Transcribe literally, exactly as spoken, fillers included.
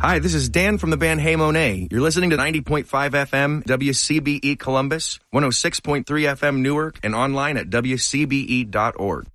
Hi, this is Dan from the band Hey Monet. You're listening to ninety point five F M W C B E Columbus, one oh six point three F M Newark, and online at W C B E dot org.